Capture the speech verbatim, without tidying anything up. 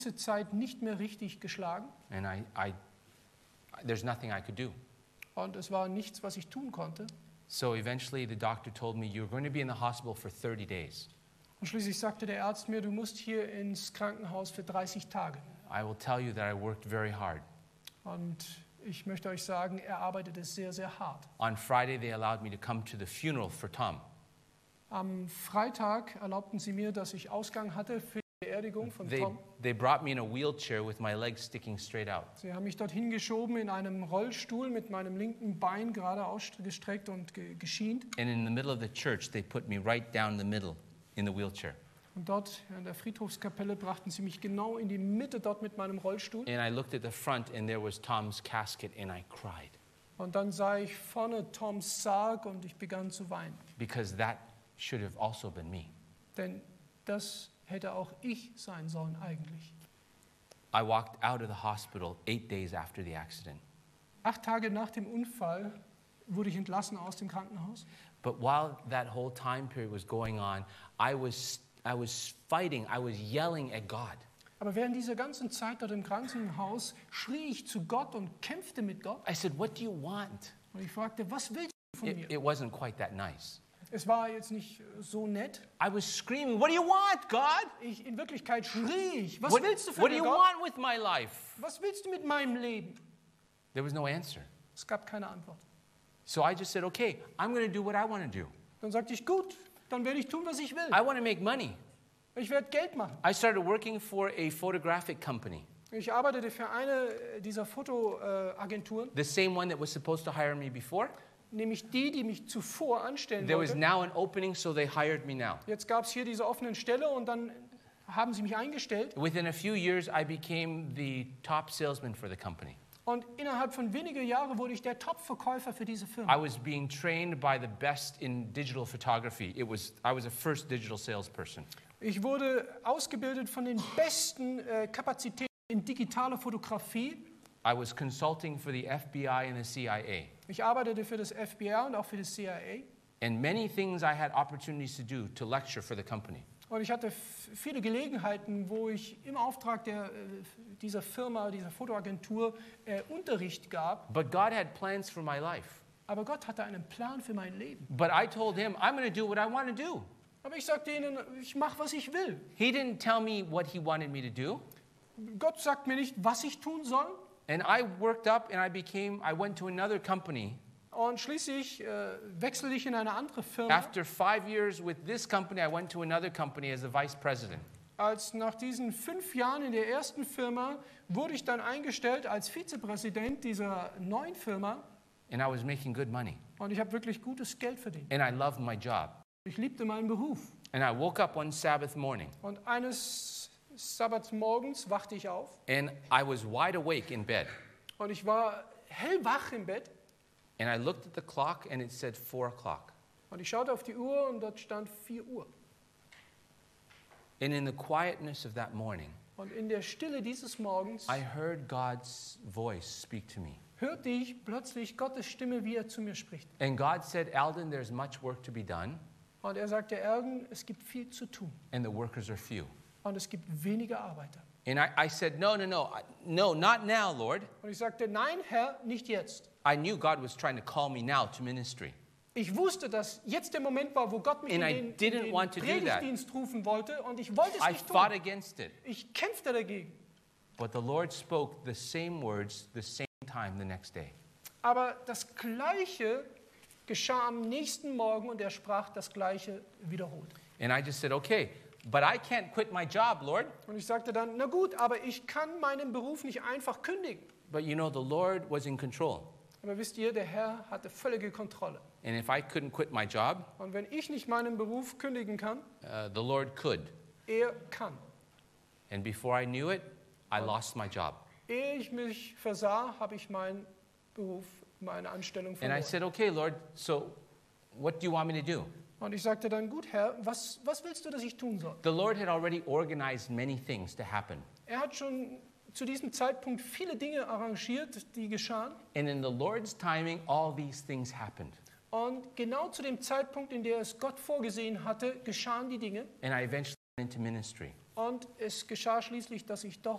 diese Zeit nicht mehr richtig geschlagen. And I, I, there's nothing I could do. Und es war nichts, was ich tun konnte. So eventually the doctor told me, you're going to be in the hospital for thirty days. Und schließlich sagte der Arzt mir, du musst hier ins Krankenhaus für dreißig Tage. I will tell you that I worked very hard. Und ich möchte euch sagen, er arbeitete sehr, sehr hart. On Friday, they allowed me to come to the funeral for Tom. Am Freitag erlaubten sie mir, dass ich Ausgang hatte für die Beerdigung von They, Tom. they brought me in a wheelchair with my legs sticking straight out. Sie haben mich dorthin geschoben in einem Rollstuhl mit meinem linken Bein gerade ausgestreckt und ge- geschient. And in the middle of the church, they put me right down the middle in the wheelchair. Und dort in der Friedhofskapelle brachten sie mich genau in die Mitte dort mit meinem Rollstuhl. And I looked at the front, and there was Tom's casket, and I cried. Und dann sah ich vorne Toms Sarg und ich begann zu weinen. Because that should have also been me. Denn das hätte auch ich sein sollen eigentlich. I walked out of the hospital eight days after the accident. Acht Tage nach dem Unfall wurde ich entlassen aus dem Krankenhaus. But while that whole time period was going on, I was, I was fighting, I was yelling at God. Aber während dieser ganzen Zeit dort im Krankenhaus schrie ich zu Gott und kämpfte mit Gott. I said, what do you want? Und ich fragte, was willst du von It, mir? it wasn't quite that nice. Es war jetzt nicht so nett. I was screaming, what do you want, God? Ich, in Wirklichkeit schrie ich, was What, willst du von what do mir, you Gott? want with my life? Was willst du mit meinem Leben? There was no answer. Es gab keine Antwort. So I just said, okay, I'm going to do what I want to do. Dann sagte ich, gut, dann werde ich tun, was ich will. I want to make money. Ich werde Geld machen. I started working for a photographic company, Ich arbeitete für eine dieser Fotoagenturen, the same one that was supposed to hire me before. nämlich die, die mich zuvor anstellen There was wollte. now an opening, so they hired me now. Jetzt gab es hier diese offenen Stelle und dann haben sie mich eingestellt. Within a few years, I became the top salesman for the company. Und innerhalb von wenigen Jahren wurde ich der Top-Verkäufer für diese I Firma. was being trained by the best in digital photography. It was, I was a first digital salesperson. Ich wurde ausgebildet von den besten äh, Kapazitäten in digitaler Fotografie. I was consulting for the F B I and the C I A. Ich arbeitete für das F B I und auch für das C I A. And many things I had opportunities to do to lecture for the company. Und ich hatte f- viele Gelegenheiten, wo ich im Auftrag der, äh, dieser Firma, dieser Fotoagentur äh, Unterricht gab. But God had plans for my life. Aber Gott hatte einen Plan für mein Leben. But I told him, I'm going to do what I want to do. Aber ich sagte ihnen, ich mache, was ich will. He didn't tell me what he wanted me to do. Gott sagt mir nicht, was ich tun soll. And I worked up and I became, I went to another company. Und schließlich äh, wechselte ich in eine andere Firma. After five years with this company, I went to another company as a vice president. Als nach diesen fünf Jahren in der ersten Firma wurde ich dann eingestellt als Vizepräsident dieser neuen Firma. And I was making good money. Und ich habe wirklich gutes Geld verdient. And I loved my job. Ich liebte meinen Beruf. And I woke up one Sabbath morning. Und eines Sabbatsmorgens wachte ich auf. And I was wide awake in bed. Und ich war hellwach im Bett. And I looked at the clock and it said four o'clock. Und ich schaute auf die Uhr und dort stand vier Uhr. And in the quietness of that morning, Und in der Stille dieses Morgens I heard God's voice speak to me. hörte ich plötzlich Gottes Stimme, wie er zu mir spricht. And God said, Alden, there's much work to be done, Und er sagte, Ergen, es gibt viel zu tun. and the workers are few. Und es gibt wenige Arbeiter. And I, I said, no, no, no, I- no, not now, Lord. Und ich sagte, nein, Herr, nicht jetzt. I knew God was trying to call me now to ministry. Ich wusste, dass jetzt der Moment war, wo Gott mich And I in den, didn't in den want to do that. Predigtdienst rufen wollte. Und ich wollte es I nicht fought tun. against it. Ich kämpfte dagegen. But the Lord spoke the same words the same time the next day. Aber das Gleiche geschah am nächsten Morgen und er sprach das Gleiche wiederholt. And I just said, okay, but I can't quit my job, Lord. Und ich sagte dann, na gut, aber ich kann meinen Beruf nicht einfach kündigen. But you know, the Lord was in control. Aber wisst ihr, der Herr hatte völlige Kontrolle. And if I couldn't quit my job, Und wenn ich nicht meinen Beruf kündigen kann, uh, the Lord could. er kann. And before I knew it, I lost my job. Ehe ich mich versah, habe ich meinen Beruf, meine Anstellung And I verloren. said, okay, Lord, so what do you want me to do? Und ich sagte dann, gut Herr, was, was willst du, dass ich tun soll? The Lord had already organized many things to happen. Er hat schon zu diesem Zeitpunkt viele Dinge arrangiert, die geschahen. And in the Lord's timing, all these things happened. Und genau zu dem Zeitpunkt, in der es Gott vorgesehen hatte, geschahen die Dinge. And I eventually went into ministry. Und es geschah schließlich, dass ich doch